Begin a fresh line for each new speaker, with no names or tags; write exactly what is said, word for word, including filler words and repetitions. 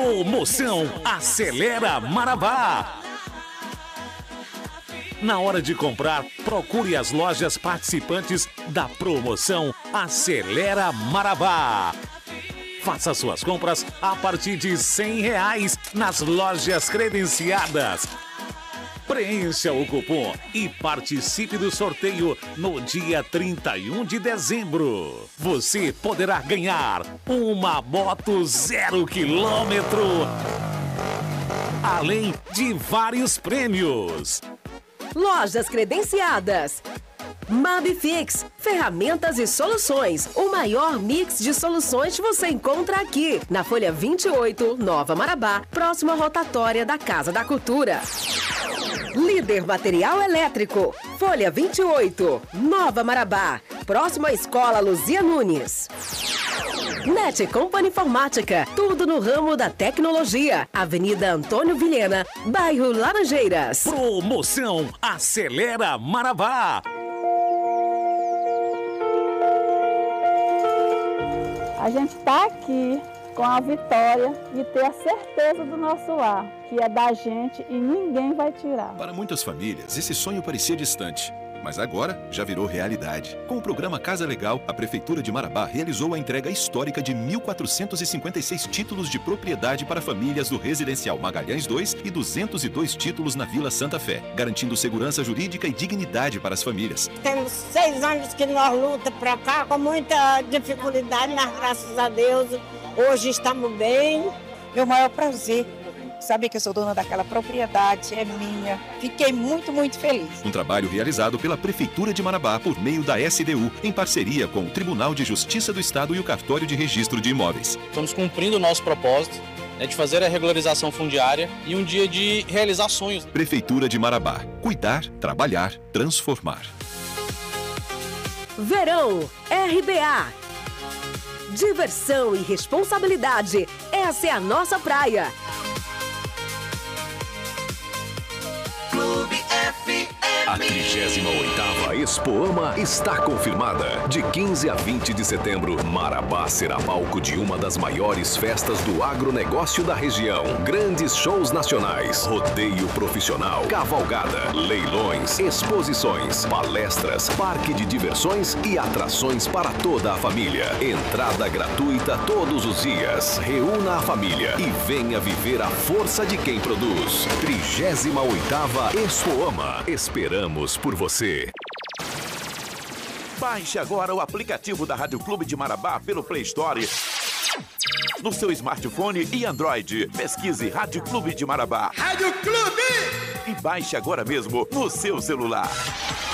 Promoção Acelera Marabá. Na hora de comprar, procure as lojas participantes da promoção Acelera Marabá. Faça suas compras a partir de cem reais nas lojas credenciadas. Preencha o cupom e participe do sorteio no dia trinta e um de dezembro. Você poderá ganhar uma moto zero quilômetro, além de vários prêmios.
Lojas credenciadas. Mabifix, ferramentas e soluções. O maior mix de soluções você encontra aqui, na Folha vinte e oito, Nova Marabá, próxima rotatória da Casa da Cultura. Líder Material Elétrico, Folha vinte e oito, Nova Marabá, próxima à Escola Luzia Nunes. Net Company Informática, tudo no ramo da tecnologia. Avenida Antônio Vilhena, bairro Laranjeiras.
Promoção Acelera Marabá.
A gente está aqui com a vitória de ter a certeza do nosso lar, que é da gente e ninguém vai tirar.
Para muitas famílias, esse sonho parecia distante, mas agora já virou realidade. Com o programa Casa Legal, a Prefeitura de Marabá realizou a entrega histórica de mil quatrocentos e cinquenta e seis títulos de propriedade para famílias do Residencial Magalhães dois e duzentos e dois títulos na Vila Santa Fé, garantindo segurança jurídica e dignidade para as famílias.
Temos seis anos que nós lutamos para cá com muita dificuldade, mas graças a Deus hoje estamos bem.
Meu maior prazer saber que eu sou dona daquela propriedade, é minha. Fiquei muito, muito feliz.
Um trabalho realizado pela Prefeitura de Marabá por meio da S D U, em parceria com o Tribunal de Justiça do Estado e o Cartório de Registro de Imóveis.
Estamos cumprindo o nosso propósito, né, de fazer a regularização fundiária e um dia de realizar sonhos.
Prefeitura de Marabá. Cuidar, trabalhar, transformar.
Verão R B A. Diversão e responsabilidade. Essa é a nossa praia.
Clube F M. A trigésima oitava Expoama está confirmada. De quinze a vinte de setembro, Marabá será palco de uma das maiores festas do agronegócio da região. Grandes shows nacionais, rodeio profissional, cavalgada, leilões, exposições, palestras, parque de diversões e atrações para toda a família. Entrada gratuita todos os dias. Reúna a família e venha viver a força de quem produz. trigésima oitava Expoama. Esperamos por você.
Baixe agora o aplicativo da Rádio Clube de Marabá pelo Play Store, no seu smartphone e Android. Pesquise Rádio Clube de Marabá.
Rádio Clube!
E baixe agora mesmo no seu celular.